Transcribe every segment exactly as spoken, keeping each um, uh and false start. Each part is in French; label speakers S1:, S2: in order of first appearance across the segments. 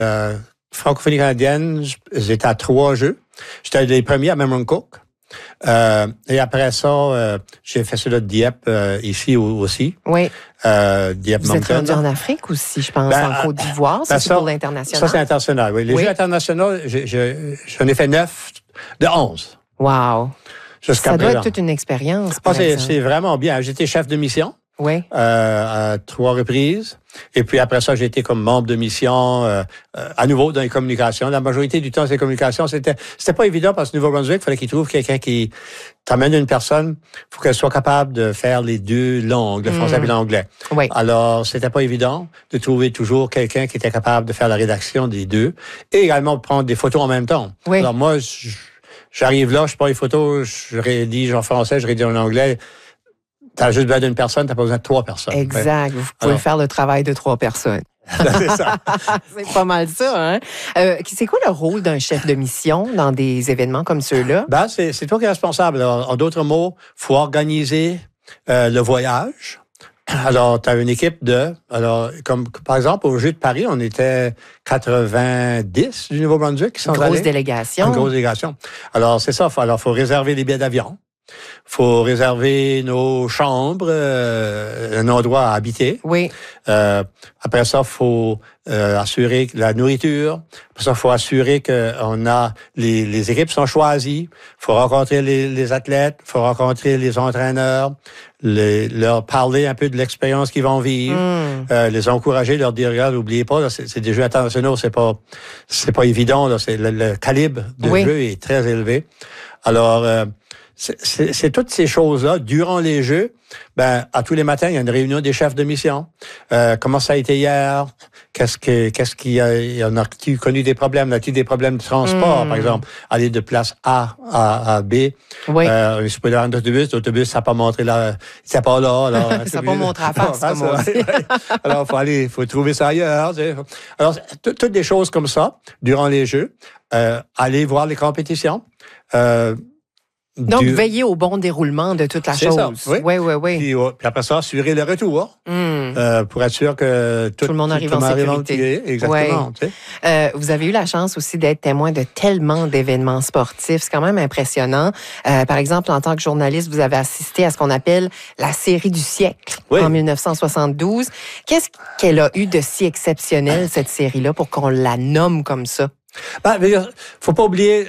S1: Euh, francophonie canadienne, j'étais à trois jeux. J'étais des premiers à Memron Cook. Euh, et après ça, euh, j'ai fait celui de Dieppe euh, ici aussi.
S2: Oui.
S1: Euh, Dieppe
S2: Vous êtes rendu en Afrique aussi, je pense, ben, en Côte d'Ivoire. Ben, ça, c'est pour l'international.
S1: Ça, c'est international, oui. Les oui. Jeux internationaux, j'en ai fait neuf de onze.
S2: Wow. Ça doit être toute une expérience.
S1: Ah, c'est vraiment bien. J'étais chef de mission.
S2: Oui.
S1: Euh, à trois reprises. Et puis après ça, j'ai été comme membre de mission euh, euh, à nouveau dans les communications. La majorité du temps, ces communications, c'était c'était pas évident parce que Nouveau-Brunswick, il fallait qu'il trouve quelqu'un qui t'amène une personne, il faut qu'elle soit capable de faire les deux langues, le français mmh. et l'anglais.
S2: Oui.
S1: Alors, c'était pas évident de trouver toujours quelqu'un qui était capable de faire la rédaction des deux et également de prendre des photos en même temps.
S2: Oui.
S1: Alors moi, j'arrive là, je prends les photos, je rédige en français, je rédige en anglais. T'as juste besoin d'une personne, t'as pas besoin de trois personnes.
S2: Exact. Vous pouvez Alors, faire le travail de trois personnes.
S1: C'est ça.
S2: C'est pas mal ça, hein? Euh, c'est quoi le rôle d'un chef de mission dans des événements comme ceux-là?
S1: Ben, c'est, c'est toi qui es responsable. Alors, en d'autres mots, faut organiser euh, le voyage. Alors, tu as une équipe de... Alors, comme par exemple, au Jeu de Paris, on était quatre-vingt-dix du Nouveau-Brunswick qui sont
S2: allés. Une grosse délégation.
S1: Une grosse délégation. Alors, c'est ça. Alors, faut réserver les billets d'avion. Faut réserver nos chambres, euh, un endroit à habiter.
S2: Oui.
S1: Euh, après ça, faut euh, assurer la nourriture. Après ça, faut assurer que on a les, les équipes sont choisies. Faut rencontrer les, les athlètes. Faut rencontrer les entraîneurs. Les, leur parler un peu de l'expérience qu'ils vont vivre. Mm. Euh, les encourager, leur dire regarde, n'oubliez pas, là, c'est, c'est des jeux internationaux, c'est pas c'est pas évident. Là, c'est le, le calibre de
S2: oui.
S1: jeu est très élevé. Alors euh, C'est, c'est, c'est toutes ces choses-là. Durant les Jeux, ben, à tous les matins, il y a une réunion des chefs de mission. Euh, comment ça a été hier? Qu'est-ce que, qu'est-ce qu'il y a, y en a-t-il connu des problèmes? A-t-il des problèmes de transport, mmh. par exemple? Aller de place A à, à B.
S2: Oui.
S1: Euh, on est supposé avoir un autobus. L'autobus, ça n'a pas montré là. C'est pas là, alors.
S2: Ça n'a pas montré à face, comme on dit.
S1: Alors, faut aller, faut trouver ça ailleurs, tu sais. Alors, toutes des choses comme ça, durant les Jeux. Euh, aller voir les compétitions. Euh,
S2: Donc,
S1: du...
S2: veiller au bon déroulement de toute la
S1: c'est
S2: chose.
S1: Ça, oui,
S2: oui, oui. oui.
S1: Puis, euh, puis après ça, assurer le retour mm. euh, pour être sûr que tout,
S2: tout le monde arrive
S1: tout, tout
S2: en
S1: sécurité.
S2: sécurité.
S1: Exactement.
S2: Ouais.
S1: Tu sais.
S2: euh, vous avez eu la chance aussi d'être témoin de tellement d'événements sportifs. C'est quand même impressionnant. Euh, par exemple, en tant que journaliste, vous avez assisté à ce qu'on appelle la série du siècle oui. en dix-neuf cent soixante-douze. Qu'est-ce qu'elle a eu de si exceptionnel, cette série-là, pour qu'on la nomme comme ça?
S1: Ben, il ne faut pas oublier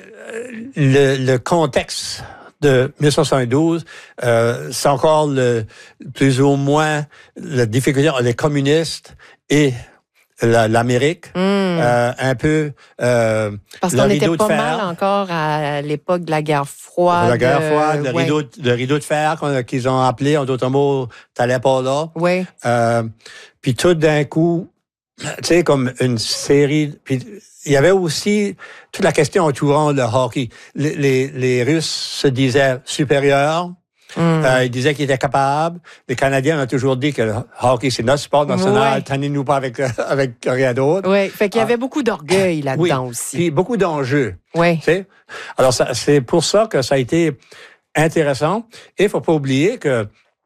S1: le, le contexte de mille neuf cent soixante-douze. Euh, c'est encore le, plus ou moins la difficulté entre les communistes et la, l'Amérique. Mm. Euh, un peu euh,
S2: Parce qu'on était pas mal encore à l'époque de la guerre froide.
S1: La guerre froide, le,
S2: ouais.
S1: rideau, le rideau de fer qu'ils ont appelé, en d'autres mots, t'allais pas là.
S2: Oui.
S1: Euh, puis tout d'un coup, tu sais, comme une série... Puis, il y avait aussi toute la question entourant le hockey. Les, les, les Russes se disaient supérieurs. Mm. Euh, ils disaient qu'ils étaient capables. Les Canadiens ont toujours dit que le hockey, c'est notre sport national. Ouais. Tenez-nous pas avec, avec rien d'autre.
S2: Oui, fait qu'il y avait ah. beaucoup d'orgueil là-dedans
S1: oui.
S2: aussi.
S1: Puis beaucoup d'enjeux.
S2: Oui.
S1: Tu sais? Alors, ça, c'est pour ça que ça a été intéressant. Et il faut pas oublier que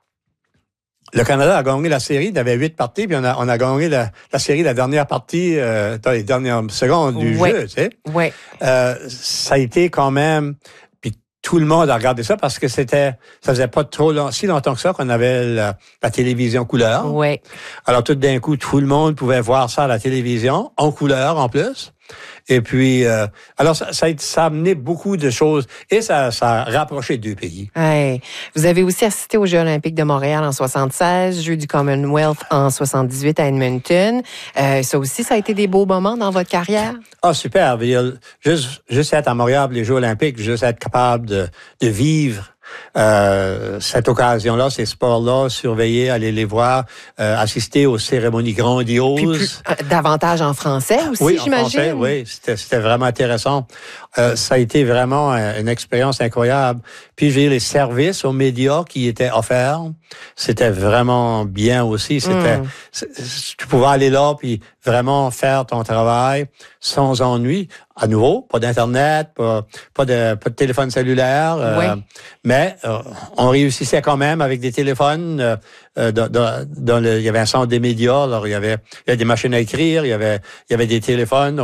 S1: le Canada a gagné la série, il y avait huit parties, puis on a, on a gagné la, la série, la dernière partie, euh, dans les dernières secondes du
S2: ouais.
S1: jeu, tu sais.
S2: Oui.
S1: Euh, ça a été quand même, puis tout le monde a regardé ça parce que c'était, ça faisait pas trop long, si longtemps que ça qu'on avait la, la télévision couleur.
S2: Oui.
S1: Alors tout d'un coup, tout le monde pouvait voir ça à la télévision, en couleur en plus. Et puis, euh, alors ça, ça, ça a amené beaucoup de choses et ça, ça a rapproché deux pays.
S2: Ouais. Vous avez aussi assisté aux Jeux olympiques de Montréal en soixante-seize, Jeux du Commonwealth en soixante-dix-huit à Edmonton. Euh, ça aussi, ça a été des beaux moments dans votre carrière?
S1: Ah, super. Juste, juste être à Montréal, les Jeux olympiques, juste être capable de, de vivre Euh, cette occasion-là, ces sports-là, surveiller, aller les voir, euh, assister aux cérémonies grandioses.
S2: Puis plus, euh, davantage en français aussi,
S1: oui,
S2: j'imagine.
S1: En français, oui, c'était, c'était vraiment intéressant. Euh, ça a été vraiment une expérience incroyable. Puis j'ai les services aux médias qui étaient offerts. C'était vraiment bien aussi. C'était, mm. tu pouvais aller là puis vraiment faire ton travail sans ennui. À nouveau, pas d'internet, pas, pas de pas de téléphone cellulaire, euh,
S2: oui.
S1: mais euh, on réussissait quand même avec des téléphones. Euh, dans, dans, dans le, il y avait un centre des médias, alors il y avait il y avait des machines à écrire, il y avait il y avait des téléphones.